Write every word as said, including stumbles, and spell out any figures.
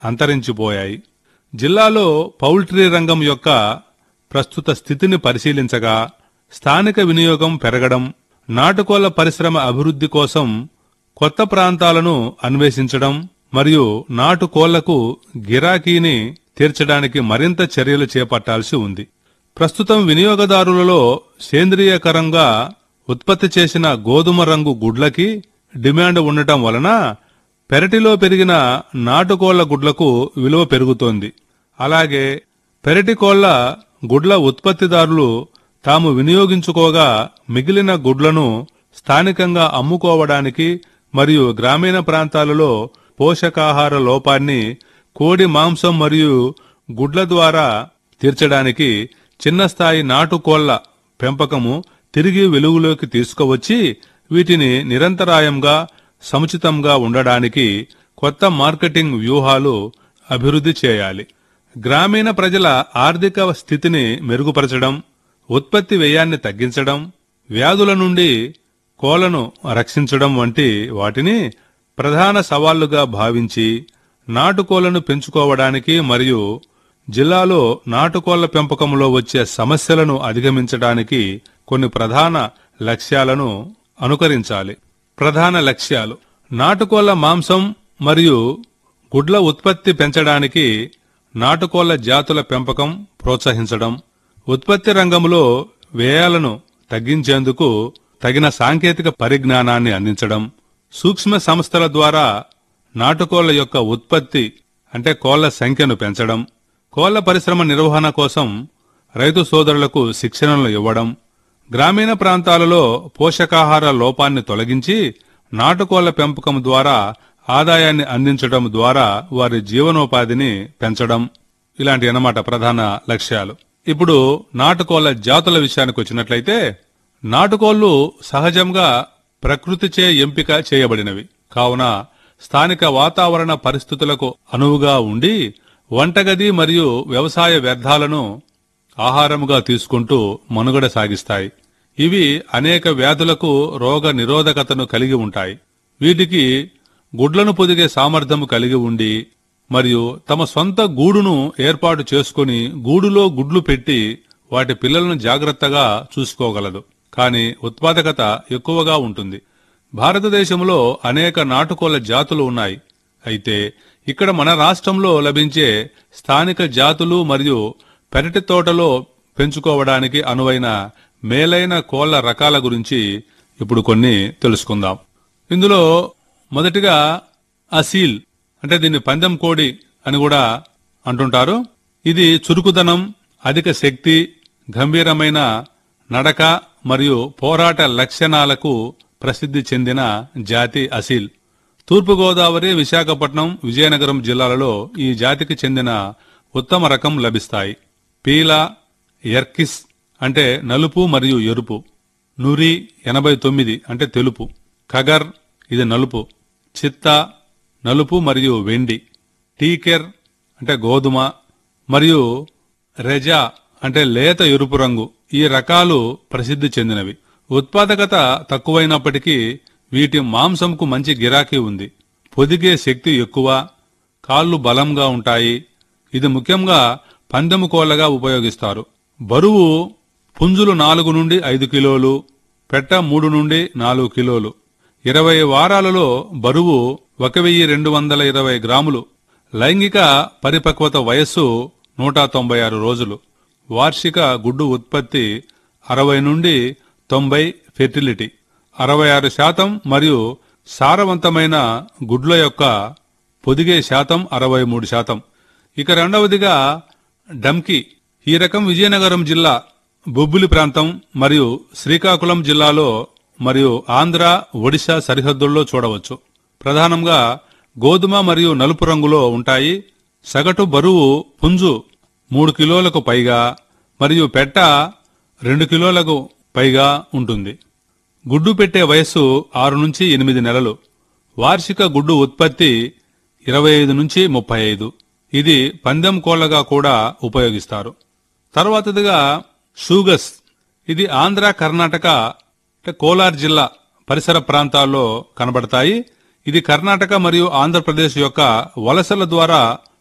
అంతరించిపోయాయి. జిల్లాలో పౌల్ట్రీ రంగం యొక్క ప్రస్తుత స్థితిని పరిశీలించగా స్థానిక వినియోగం పెరగడం, నాటుకోళ్ల పరిశ్రమ అభివృద్ధి కోసం కొత్త ప్రాంతాలను అన్వేషించడం మరియు నాటుకోళ్లకు గిరాకీని తీర్చడానికి మరింత చర్యలు చేపట్టాల్సి ఉంది. ప్రస్తుతం వినియోగదారులలో సేంద్రియకరంగా ఉత్పత్తి చేసిన గోధుమ రంగు గుడ్లకి డిమాండ్ ఉండటం వలన పెరటిలో పెరిగిన నాటుకోళ్ల గుడ్లకు విలువ పెరుగుతోంది. అలాగే పెరటి కోళ్ల గుడ్ల ఉత్పత్తిదారులు తాము వినియోగించుకోగా మిగిలిన గుడ్లను స్థానికంగా అమ్ముకోవడానికి మరియు గ్రామీణ ప్రాంతాలలో పోషకాహార లోపాన్ని కోడి మాంసం మరియు గుడ్ల ద్వారా తీర్చడానికి చిన్నస్థాయి నాటుకోళ్ల పెంపకము తిరిగి వెలుగులోకి తీసుకువచ్చి వీటిని నిరంతరాయంగా సముచితంగా ఉండడానికి కొత్త మార్కెటింగ్ వ్యూహాలు అభివృద్ధి చేయాలి. గ్రామీణ ప్రజల ఆర్థిక స్థితిని మెరుగుపరచడం, ఉత్పత్తి వ్యయాన్ని తగ్గించడం, వ్యాధుల నుండి కోళ్లను రక్షించడం వంటి వాటిని ప్రధాన సవాళ్లుగా భావించి నాటుకోళ్లను పెంచుకోవడానికి మరియు జిల్లాలో నాటుకోళ్ల పెంపకంలో వచ్చే సమస్యలను అధిగమించడానికి కొన్ని ప్రధాన లక్ష్యాలను అనుకరించాలి. ప్రధాన లక్ష్యాలు: నాటుకోళ్ల మాంసం మరియు గుడ్ల ఉత్పత్తి పెంచడానికి నాటుకోళ్ల జాతుల పెంపకం ప్రోత్సహించడం, ఉత్పత్తి రంగంలో వ్యయాలను తగ్గించేందుకు తగిన సాంకేతిక పరిజ్ఞానాన్ని అందించడం, సూక్ష్మ సంస్థల ద్వారా నాటుకోళ్ల యొక్క ఉత్పత్తి అంటే కోళ్ల సంఖ్యను పెంచడం, కోళ్ల పరిశ్రమ నిర్వహణ కోసం రైతు సోదరులకు శిక్షణలు ఇవ్వడం, గ్రామీణ ప్రాంతాలలో పోషకాహార లోపాన్ని తొలగించి నాటుకోళ్ల పెంపకం ద్వారా ఆదాయాన్ని అందించడం ద్వారా వారి జీవనోపాధిని పెంచడం, ఇలాంటి అన్నమాట ప్రధాన లక్ష్యాలు. ఇప్పుడు నాటుకోళ్ల జాతుల విషయానికి వచ్చినట్లయితే, నాటుకోళ్లు సహజంగా ప్రకృతిచే ఎంపిక చేయబడినవి కావున స్థానిక వాతావరణ పరిస్థితులకు అనువుగా ఉండి వంటగది మరియు వ్యవసాయ వ్యర్థాలను ఆహారముగా తీసుకుంటూ మనుగడ సాగిస్తాయి. ఇవి అనేక వ్యాధులకు రోగ నిరోధకతను కలిగి ఉంటాయి. వీటికి గుడ్లను పొదిగే సామర్థ్యం కలిగి ఉండి మరియు తమ సొంత గూడును ఏర్పాటు చేసుకుని గూడులో గుడ్లు పెట్టి వాటి పిల్లలను జాగ్రత్తగా చూసుకోగలదు. కానీ ఉత్పాదకత ఎక్కువగా ఉంటుంది. భారతదేశంలో అనేక నాటుకోళ్ల జాతులు ఉన్నాయి. అయితే ఇక్కడ మన రాష్ట్రంలో లభించే స్థానిక జాతులు మరియు పెరటి తోటలో పెంచుకోవడానికి అనువైన మేలైన కోళ్ల రకాల గురించి ఇప్పుడు కొన్ని తెలుసుకుందాం. ఇందులో మొదటిగా అసీల్ అంటే దీన్ని పందెం కోడి అని కూడా అంటుంటారు. ఇది చురుకుదనం, అధిక శక్తి, గంభీరమైన నడక మరియు పోరాట లక్షణాలకు ప్రసిద్ధి చెందిన జాతి అసీల్. తూర్పుగోదావరి, విశాఖపట్నం, విజయనగరం జిల్లాలలో ఈ జాతికి చెందిన ఉత్తమ రకం లభిస్తాయి. పీలా, ఎర్కిస్ అంటే నలుపు మరియు ఎరుపు, నురి ఎనభై తొమ్మిది అంటే తెలుపు, కగర్ ఇది నలుపు, చిత్తా నలుపు మరియు వెండి, టీకెర్ అంటే గోధుమ మరియు రెజా అంటే లేత ఎరుపు రంగు ఈ రకాలు ప్రసిద్ధి చెందినవి. ఉత్పాదకత తక్కువైనప్పటికీ వీటి మాంసంకు మంచి గిరాకీ ఉంది. పొదిగే శక్తి ఎక్కువ, కాళ్లు బలంగా ఉంటాయి. ఇది ముఖ్యంగా పందెము కోళ్లగా ఉపయోగిస్తారు. బరువు పుంజులు నాలుగు నుండి ఐదు కిలోలు, పెట్ట మూడు నుండి నాలుగు కిలోలు. ఇరవై వారాలలో బరువు ఒక వెయ్యి రెండు వందల ఇరవై గ్రాములు. లైంగిక పరిపక్వత వయస్సు నూట తొంభై ఆరు రోజులు. వార్షిక గుడ్డు ఉత్పత్తి అరవై నుండి తొంభై, ఫెర్టిలిటీ అరవై ఆరు శాతం మరియు సారవంతమైన గుడ్ల యొక్క పొదిగే శాతం అరవై మూడు శాతం. ఇక రెండవదిగా డంకీ. ఈ రకం విజయనగరం జిల్లా, బొబ్బిలి ప్రాంతం మరియు శ్రీకాకుళం జిల్లాలో మరియు ఆంధ్ర, ఒడిశా సరిహద్దుల్లో చూడవచ్చు. ప్రధానంగా గోధుమ మరియు నలుపు రంగులో ఉంటాయి. సగటు బరువు పుంజు మూడు కిలోలకు పైగా మరియు పెట్ట రెండు కిలోలకు పైగా ఉంటుంది. గుడ్డు పెట్టే వయస్సు ఆరు నుంచి ఎనిమిది నెలలు. వార్షిక గుడ్డు ఉత్పత్తి ఇరవై ఐదు నుంచి ముప్పై ఐదు. ఇది పందెం కోళ్లగా కూడా ఉపయోగిస్తారు. తర్వాతదిగా షూగస్. ఇది ఆంధ్ర, కర్ణాటక, కోలార్ జిల్లా పరిసర ప్రాంతాల్లో కనబడతాయి. ఇది కర్ణాటక మరియు ఆంధ్రప్రదేశ్ యొక్క వలసల ద్వారా